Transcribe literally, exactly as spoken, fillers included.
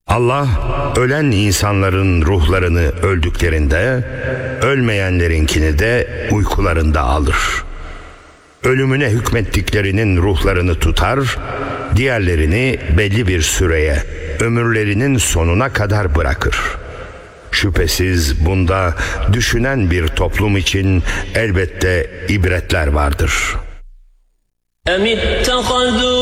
Allah ölen insanların ruhlarını öldüklerinde, ölmeyenlerinkini de uykularında alır. Ölümüne hükmettiklerinin ruhlarını tutar, diğerlerini belli bir süreye, ömürlerinin sonuna kadar bırakır. Şüphesiz bunda düşünen bir toplum için elbette ibretler vardır.